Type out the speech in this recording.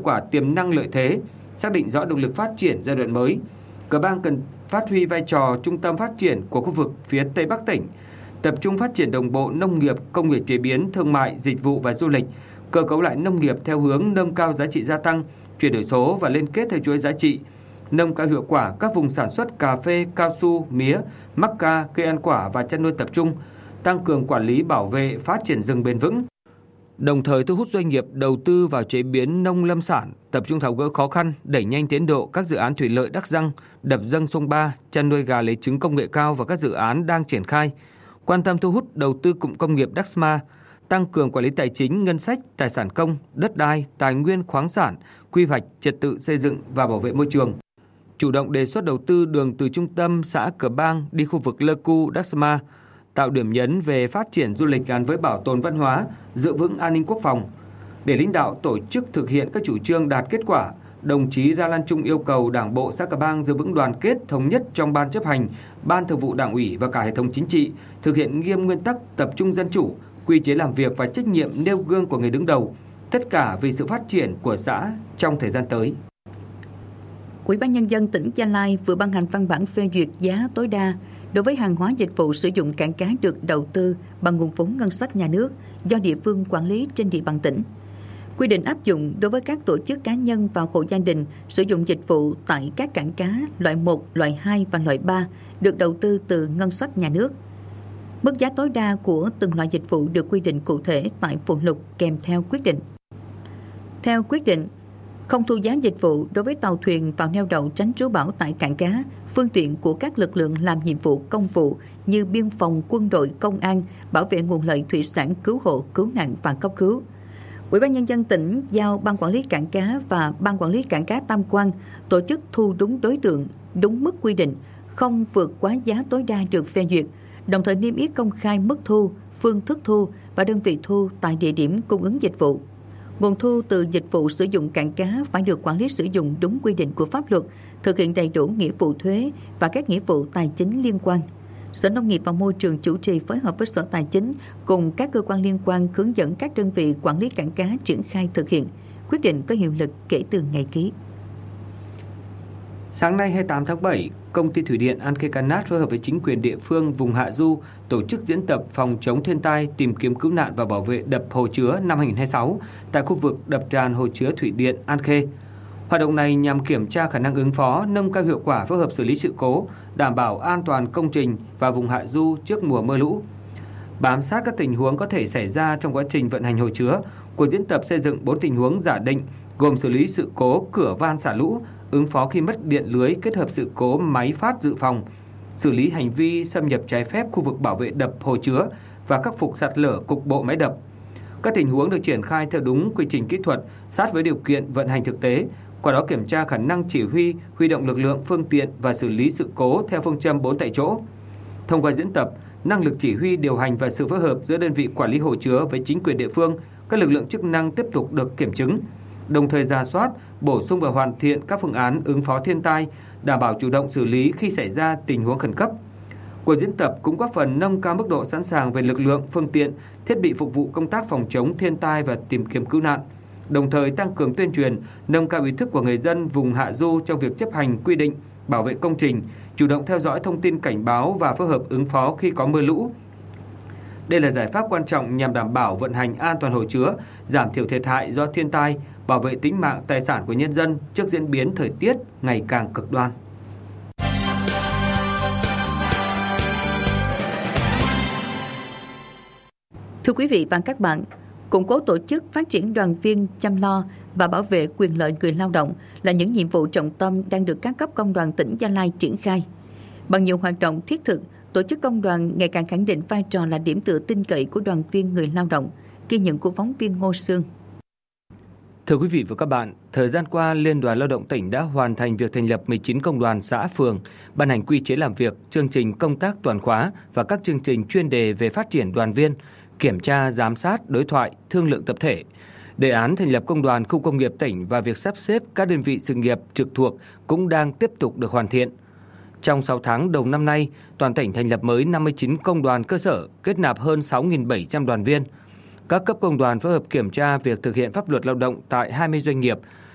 quả tiềm năng lợi thế, xác định rõ động lực phát triển giai đoạn mới. Cờ Bang cần phát huy vai trò trung tâm phát triển của khu vực phía Tây Bắc tỉnh, tập trung phát triển đồng bộ nông nghiệp, công nghiệp chế biến, thương mại, dịch vụ và du lịch, cơ cấu lại nông nghiệp theo hướng nâng cao giá trị gia tăng, chuyển đổi số và liên kết theo chuỗi giá trị, nâng cao hiệu quả các vùng sản xuất cà phê, cao su, mía, mắc ca, cây ăn quả và chăn nuôi tập trung, tăng cường quản lý bảo vệ, phát triển rừng bền vững. Đồng thời thu hút doanh nghiệp đầu tư vào chế biến nông lâm sản, tập trung tháo gỡ khó khăn, đẩy nhanh tiến độ các dự án thủy lợi Đắc Răng, đập dâng sông Ba, chăn nuôi gà lấy trứng công nghệ cao và các dự án đang triển khai, quan tâm thu hút đầu tư cụm công nghiệp Đắc Sma, tăng cường quản lý tài chính, ngân sách, tài sản công, đất đai, tài nguyên khoáng sản, quy hoạch, trật tự xây dựng và bảo vệ môi trường. Chủ động đề xuất đầu tư đường từ trung tâm xã Cờ Bang đi khu vực Lơ Cu, Đắc Sma, tạo điểm nhấn về phát triển du lịch gắn với bảo tồn văn hóa, giữ vững an ninh quốc phòng. Để lãnh đạo tổ chức thực hiện các chủ trương đạt kết quả, đồng chí Ra Lan Chung yêu cầu Đảng bộ xã Cờ Bang giữ vững đoàn kết, thống nhất trong ban chấp hành, ban thường vụ Đảng ủy và cả hệ thống chính trị, thực hiện nghiêm nguyên tắc tập trung dân chủ, quy chế làm việc và trách nhiệm nêu gương của người đứng đầu, tất cả vì sự phát triển của xã trong thời gian tới. Ủy ban Nhân dân tỉnh Gia Lai vừa ban hành văn bản phê duyệt giá tối đa đối với hàng hóa dịch vụ sử dụng cảng cá được đầu tư bằng nguồn vốn ngân sách nhà nước do địa phương quản lý trên địa bàn tỉnh. Quy định áp dụng đối với các tổ chức cá nhân và hộ gia đình sử dụng dịch vụ tại các cảng cá loại 1, loại 2 và loại 3 được đầu tư từ ngân sách nhà nước. Mức giá tối đa của từng loại dịch vụ được quy định cụ thể tại phụ lục kèm theo quyết định. Theo quyết định, không thu giá dịch vụ đối với tàu thuyền vào neo đậu tránh trú bão tại cảng cá, phương tiện của các lực lượng làm nhiệm vụ công vụ như biên phòng, quân đội, công an, bảo vệ nguồn lợi thủy sản, cứu hộ, cứu nạn và cấp cứu. Ủy ban Nhân dân tỉnh giao Ban Quản lý Cảng cá và Ban Quản lý Cảng cá Tam Quan tổ chức thu đúng đối tượng, đúng mức quy định, không vượt quá giá tối đa được phê duyệt, đồng thời niêm yết công khai mức thu, phương thức thu và đơn vị thu tại địa điểm cung ứng dịch vụ. Nguồn thu từ dịch vụ sử dụng cảng cá phải được quản lý sử dụng đúng quy định của pháp luật, thực hiện đầy đủ nghĩa vụ thuế và các nghĩa vụ tài chính liên quan. Sở Nông nghiệp và Môi trường chủ trì phối hợp với Sở Tài chính cùng các cơ quan liên quan hướng dẫn các đơn vị quản lý cảng cá triển khai thực hiện. Quyết định có hiệu lực kể từ ngày ký. Sáng nay 28 tháng 7, Công ty Thủy điện An Khê Canát phối hợp với chính quyền địa phương vùng Hạ Du tổ chức diễn tập phòng chống thiên tai, tìm kiếm cứu nạn và bảo vệ đập hồ chứa năm 2026 tại khu vực đập tràn hồ chứa Thủy điện An Khê. Hoạt động này nhằm kiểm tra khả năng ứng phó, nâng cao hiệu quả phối hợp xử lý sự cố, đảm bảo an toàn công trình và vùng Hạ Du trước mùa mưa lũ. Bám sát các tình huống có thể xảy ra trong quá trình vận hành hồ chứa, cuộc diễn tập xây dựng 4 tình huống giả định gồm xử lý sự cố cửa van xả lũ, ứng phó khi mất điện lưới kết hợp sự cố máy phát dự phòng, xử lý hành vi xâm nhập trái phép khu vực bảo vệ đập hồ chứa và khắc phục sạt lở cục bộ máy đập. Các tình huống được triển khai theo đúng quy trình kỹ thuật, sát với điều kiện vận hành thực tế, qua đó kiểm tra khả năng chỉ huy động lực lượng, phương tiện và xử lý sự cố theo phương châm 4 tại chỗ. Thông qua diễn tập, năng lực chỉ huy, điều hành và sự phối hợp giữa đơn vị quản lý hồ chứa với chính quyền địa phương, các lực lượng chức năng tiếp tục được kiểm chứng, đồng thời rà soát, bổ sung và hoàn thiện các phương án ứng phó thiên tai, đảm bảo chủ động xử lý khi xảy ra tình huống khẩn cấp. Cuộc diễn tập cũng góp phần nâng cao mức độ sẵn sàng về lực lượng, phương tiện, thiết bị phục vụ công tác phòng chống thiên tai và tìm kiếm cứu nạn, đồng thời tăng cường tuyên truyền, nâng cao ý thức của người dân vùng Hạ Du trong việc chấp hành quy định, bảo vệ công trình, chủ động theo dõi thông tin cảnh báo và phối hợp ứng phó khi có mưa lũ. Đây là giải pháp quan trọng nhằm đảm bảo vận hành an toàn hồ chứa, giảm thiểu thiệt hại do thiên tai, bảo vệ tính mạng tài sản của nhân dân trước diễn biến thời tiết ngày càng cực đoan. Thưa quý vị và các bạn, củng cố tổ chức, phát triển đoàn viên, chăm lo và bảo vệ quyền lợi người lao động là những nhiệm vụ trọng tâm đang được các cấp công đoàn tỉnh Gia Lai triển khai. Bằng nhiều hoạt động thiết thực, tổ chức công đoàn ngày càng khẳng định vai trò là điểm tựa tin cậy của đoàn viên người lao động. Ghi nhận của phóng viên Ngô Sương. Thưa quý vị và các bạn, thời gian qua, Liên đoàn Lao động tỉnh đã hoàn thành việc thành lập 19 công đoàn xã phường, ban hành quy chế làm việc, chương trình công tác toàn khóa và các chương trình chuyên đề về phát triển đoàn viên, kiểm tra, giám sát, đối thoại, thương lượng tập thể. Đề án thành lập công đoàn khu công nghiệp tỉnh và việc sắp xếp các đơn vị sự nghiệp trực thuộc cũng đang tiếp tục được hoàn thiện. Trong 6 tháng đầu năm nay, toàn tỉnh thành lập mới 59 công đoàn cơ sở, kết nạp hơn 6.700 đoàn viên. Các cấp công đoàn phối hợp kiểm tra việc thực hiện pháp luật lao động tại 20 doanh nghiệp,